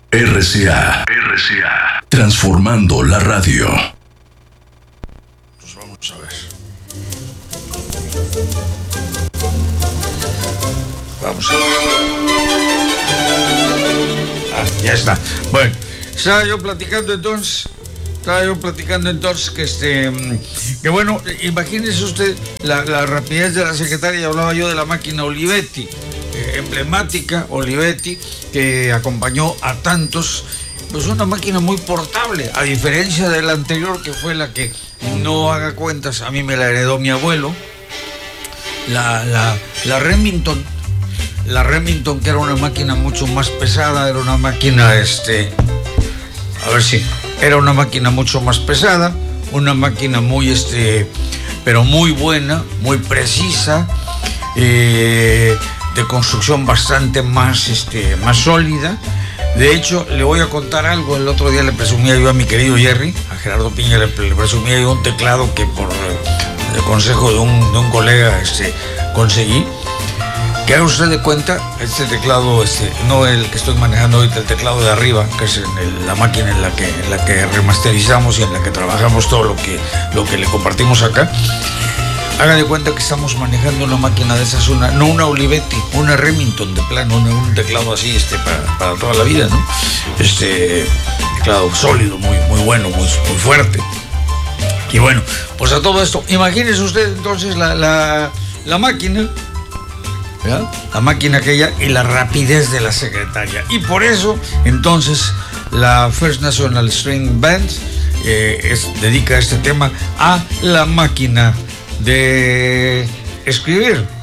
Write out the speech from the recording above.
RCA, transformando la radio. Pues vamos a ver. Vamos a ver. Ya está. Bueno, estaba yo platicando entonces que bueno, imagínese usted la rapidez de la secretaria. Hablaba yo de la máquina Olivetti, emblemática Olivetti, que acompañó a tantos. Pues una máquina muy portable, a diferencia de la anterior, que fue la que, no haga cuentas, a mí me la heredó mi abuelo, la Remington. La Remington, que era una máquina mucho más pesada, era una máquina, era una máquina mucho más pesada, una máquina muy, pero muy buena, muy precisa, de construcción bastante más sólida. De hecho, le voy a contar algo. El otro día le presumía yo a mi querido Jerry, a Gerardo Piña, le presumía yo un teclado que por el consejo de un colega conseguí. Que haga usted de cuenta, este teclado, no el que estoy manejando ahorita, el teclado de arriba, que es la máquina en la que remasterizamos y en la que trabajamos todo lo que le compartimos acá. Haga de cuenta que estamos manejando una máquina de esas, no una Olivetti, una Remington de plano, un teclado así para toda la vida, ¿no? Teclado sólido, muy bueno, muy fuerte. Y bueno, pues a todo esto, imagínese usted entonces la máquina, ¿verdad? La máquina aquella y la rapidez de la secretaria. Y por eso, entonces, la First National String Band dedica este tema a la máquina de escribir.